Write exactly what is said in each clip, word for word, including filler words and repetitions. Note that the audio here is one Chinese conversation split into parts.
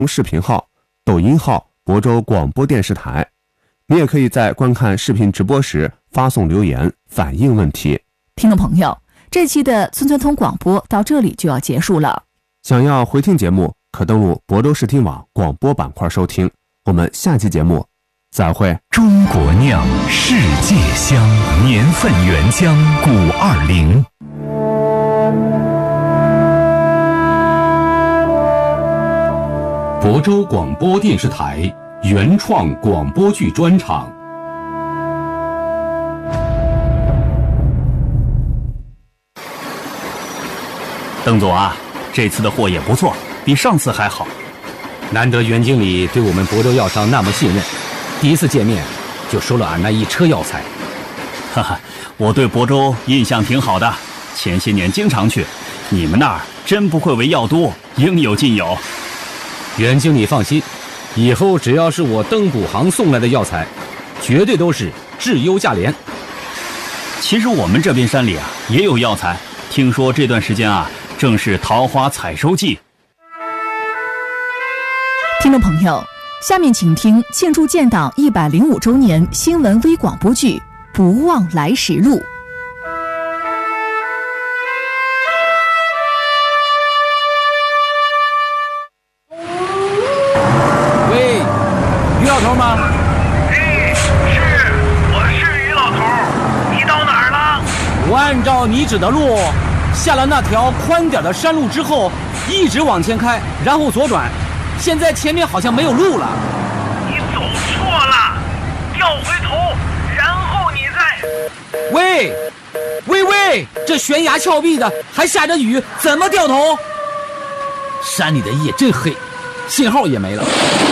视频号、抖音号亳州广播电视台。你也可以在观看视频直播时发送留言反映问题。 听众朋友，这期的村村通广播到这里就要结束了。 想要回听节目，可登录亳州视听网广播板块收听。我们下期节目再会。 中国酿，世界香，年份原浆古二零。亳州广播电视台原创广播剧专场。 邓总啊，这次的货也不错，比上次还好。 难得袁经理对我们亳州药商那么信任，第一次见面就收了俺那一车药材。 哈哈，我对亳州印象挺好的，前些年经常去。你们那儿真不愧为药都，应有尽有。 袁经理放心，以后只要是我邓补行送来的药材，绝对都是质优价廉。 其实我们这边山里啊也有药材，听说这段时间啊正是桃花采收季。 听众朋友，下面请听庆祝建党一百零五周年新闻微广播剧《不忘来时路》。 喂，于老头吗？ 哎，是，我是于老头，你到哪儿了？ 我按照你指的路，下了那条宽点的山路之后，一直往前开，然后左转。现在前面好像没有路了。 你走错了，调回头，然后你再…… 喂，喂喂，这悬崖峭壁的，还下着雨，怎么掉头？山里的夜真黑，信号也没了。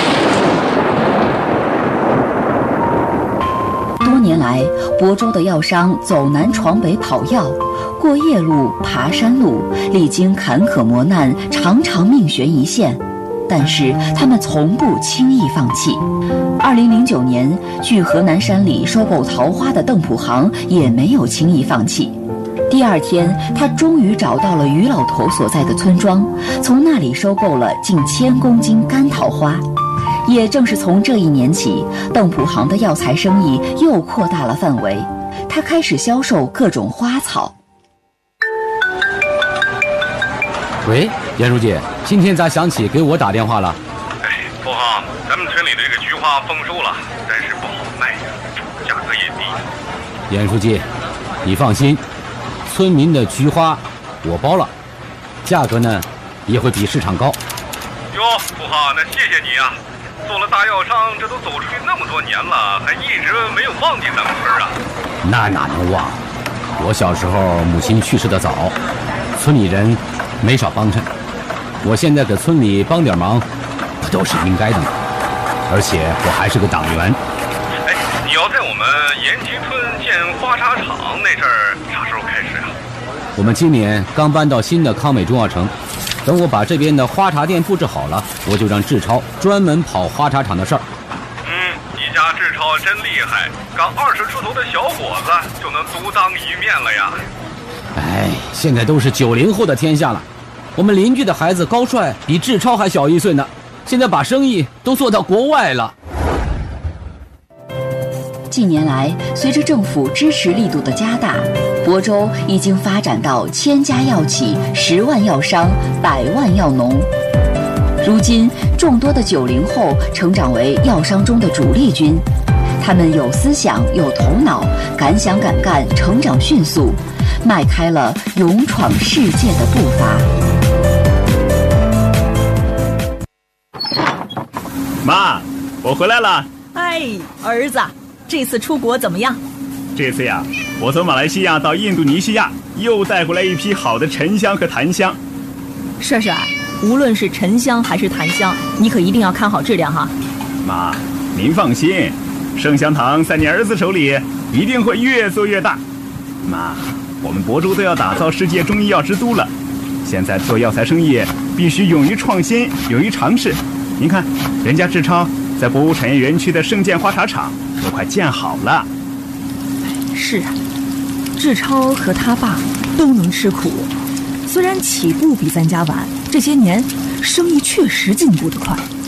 多年来，亳州的药商走南闯北跑药，过夜路、爬山路，历经坎坷磨难，常常命悬一线。但是他们从不轻易放弃。二零零九年，去河南山里收购桃花的邓普行也没有轻易放弃。第二天，他终于找到了于老头所在的村庄，从那里收购了近千公斤干桃花。也正是从这一年起，邓普行的药材生意又扩大了范围，他开始销售各种花草。 喂，严书记，今天咋想起给我打电话了？ 哎，富豪，咱们村里的这个菊花丰收了，但是不好卖呀，价格也低。 严书记，你放心，村民的菊花我包了，价格呢也会比市场高。 哟，富豪，那谢谢你啊！做了大药商，这都走出去那么多年了，还一直没有忘记咱们村啊。 那哪能忘？我小时候母亲去世的早，村里人没少帮衬，我现在给村里帮点忙，不都是应该的吗？而且我还是个党员。 哎，你要在我们延吉村建花茶厂那阵儿，啥时候开始啊？ 我们今年刚搬到新的康美中药城，等我把这边的花茶店布置好了，我就让志超专门跑花茶厂的事儿。 嗯，你家志超真厉害，刚二十出头的小伙子就能独当一面了呀！ 哎，现在都是九零后的天下了。我们邻居的孩子高帅比志超还小一岁呢，现在把生意都做到国外了。 近年来，随着政府支持力度的加大，亳州已经发展到千家药企、十万药商、百万药农。如今，众多的九零后成长为药商中的主力军，他们有思想、有头脑，敢想敢干，成长迅速，迈开了勇闯世界的步伐。 妈，我回来了。 哎，儿子，这次出国怎么样？ 这次呀，我从马来西亚到印度尼西亚，又带回来一批好的沉香和檀香。 帅帅，无论是沉香还是檀香，你可一定要看好质量哈。 妈，您放心，圣香堂在你儿子手里一定会越做越大。妈，我们亳州都要打造世界中医药之都了，现在做药材生意必须勇于创新，勇于尝试。您看，人家志超在博物产业园区的盛建花茶厂都快建好了。 是啊，志超和他爸都能吃苦，虽然起步比咱家晚，这些年生意确实进步得快。